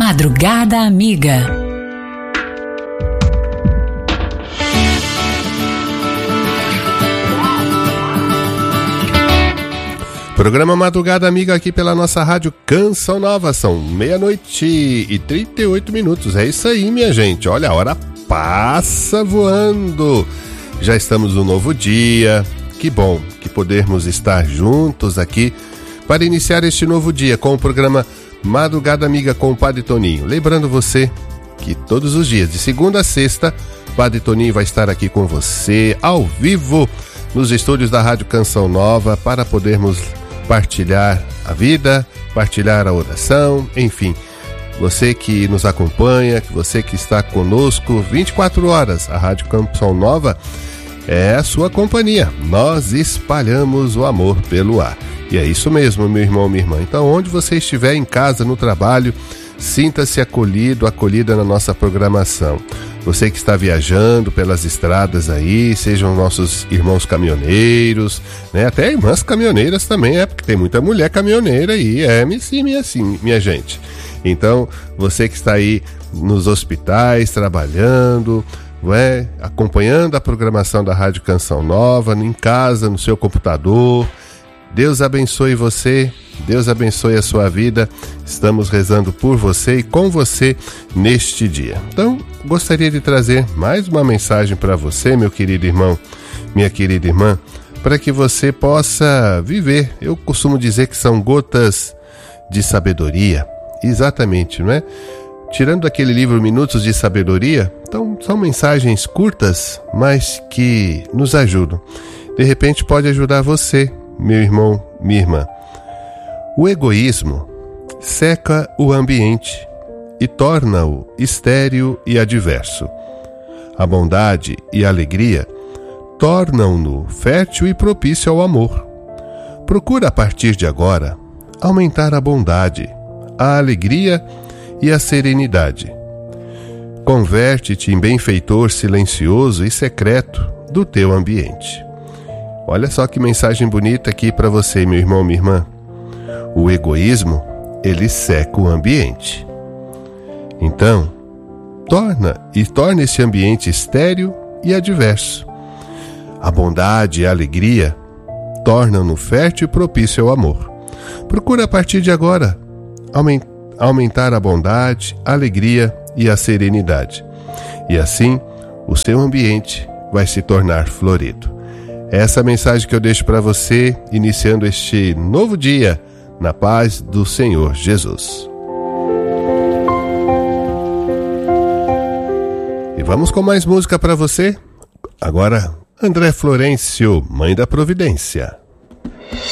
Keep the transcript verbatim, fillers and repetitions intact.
Madrugada Amiga. Programa Madrugada Amiga aqui pela nossa rádio Canção Nova. São meia-noite e trinta e oito minutos. É isso aí, minha gente. Olha, a hora passa voando. Já estamos no novo dia. Que bom que podermos estar juntos aqui para iniciar este novo dia com o programa Madrugada Amiga com o Padre Toninho. Lembrando você que todos os dias, de segunda a sexta, o Padre Toninho vai estar aqui com você, ao vivo, nos estúdios da Rádio Canção Nova, para podermos partilhar a vida, partilhar a oração, enfim. Você que nos acompanha, você que está conosco vinte e quatro horas, a Rádio Canção Nova é a sua companhia. Nós espalhamos o amor pelo ar. E é isso mesmo, meu irmão, minha irmã. Então, onde você estiver, em casa, no trabalho, sinta-se acolhido, acolhida na nossa programação. Você que está viajando pelas estradas aí, sejam nossos irmãos caminhoneiros, né? Até irmãs caminhoneiras também, é, porque tem muita mulher caminhoneira aí, é, sim, minha, sim, minha gente. Então, você que está aí nos hospitais, trabalhando, é, acompanhando a programação da Rádio Canção Nova, em casa, no seu computador, Deus abençoe você, Deus abençoe a sua vida. Estamos rezando por você e com você neste dia. Então, gostaria de trazer mais uma mensagem para você, meu querido irmão, minha querida irmã, para que você possa viver. Eu costumo dizer que são gotas de sabedoria, exatamente, não é? Tirando aquele livro Minutos de Sabedoria, então são mensagens curtas, mas que nos ajudam. De repente pode ajudar você, meu irmão, minha irmã. O egoísmo seca o ambiente e torna-o estéril e adverso. A bondade e a alegria tornam-no fértil e propício ao amor. Procura a partir de agora aumentar a bondade, a alegria e a serenidade. Converte-te em benfeitor silencioso e secreto do teu ambiente. Olha só que mensagem bonita aqui para você, meu irmão, minha irmã. O egoísmo, ele seca o ambiente. Então, torna e torna esse ambiente estéril e adverso. A bondade e a alegria tornam-no fértil e propício ao amor. Procura a partir de agora aumentar a bondade, a alegria e a serenidade. E assim, o seu ambiente vai se tornar florido. Essa é a mensagem que eu deixo para você, iniciando este novo dia, na paz do Senhor Jesus. E vamos com mais música para você. Agora, André Florencio, Mãe da Providência.